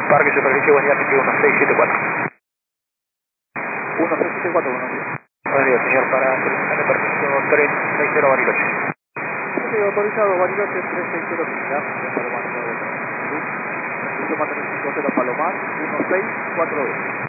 Aeroparque, superficie, buen día, 1674. 1674, buenos días. Buenos días, señor, para solicitarle permiso 360 Bariloche. Sí, autorizado, Bariloche 360, ya, Palomar 9. Permiso mantener 50 Palomar, 1642.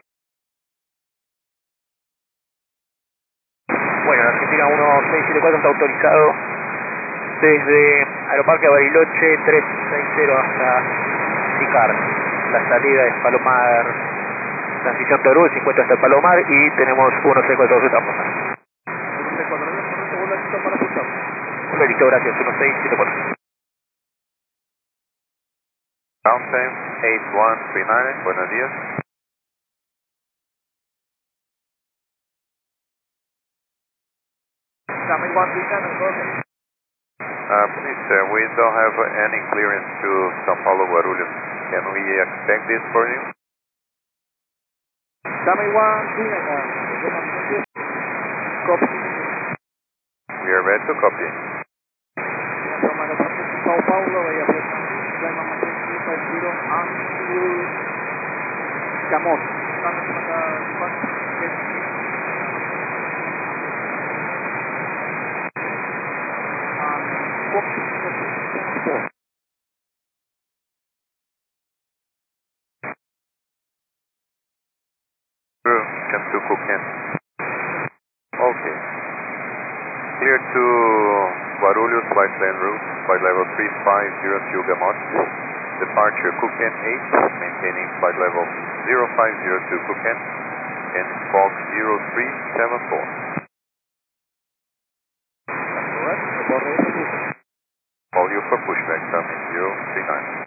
Bueno, en Argentina 1674 está autorizado desde Aeroparque a Bariloche 360 hasta Sicar. La salida es Palomar, transición Torú, 50 hasta Palomar y tenemos 1642 estamos. 1642, correcto, vuelvo listo para pulsar. Hola, listo, gracias, 1674. Downtime 8139, buenos días. Dame igual, Cristiano, Please, we don't have any clearance to São Paulo, Guarulhos. Can we expect this for you? dame igual, copy. We are ready to copy. Sao Paulo, Bahía Blanca, Lima Matriz 350, until Camot. True, come to Cooken. Okay. Clear to Guarulhos flight plan route, flight level 3502 Gamot. Departure Cooken 8, maintaining flight level 0502 Cooken, and Fox 0374. Call you for pushback, coming 039.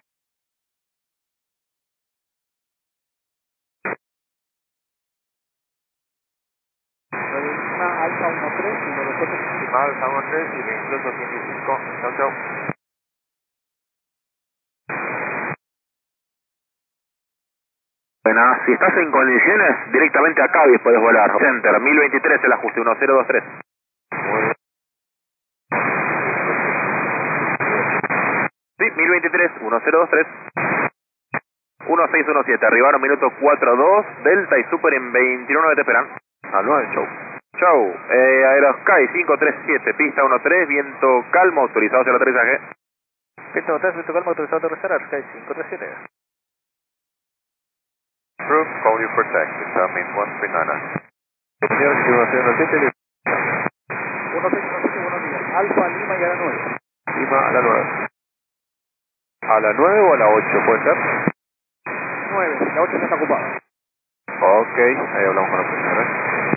Alfa 13 y los después Estimado, estamos 3 y 2215. Chau, chau. Bueno, si estás en condiciones, directamente a Cabis puedes volar. Center, 1023 el ajuste, 1023. Sí, 1023, 1023. 1617, arribaron minuto 42, Delta y Super en 29 te esperan. Al 9, show. Show, Aerosky 537, pista 13, viento calmo, autorizado hacia el aterrizaje. Pista 13, viento calmo, autorizado a aterrizar, Aerosky 537. True, call you for taxi, coming 139. Señor, 107, 1617, buenos días. Alfa Lima y a la 9. Lima a la 9. ¿A la 9 o a la 8 puede ser? 9, la 8 está ocupada. Ok, ahí hablamos con la señora.